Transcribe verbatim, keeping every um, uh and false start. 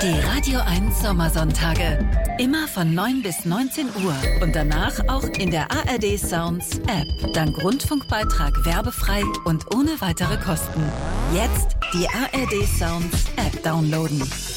Die Radio eins Sommersonntage. Immer von neun bis neunzehn Uhr und danach auch in der A R D Sounds App. Dank Rundfunkbeitrag werbefrei und ohne weitere Kosten. Jetzt die A R D Sounds App downloaden.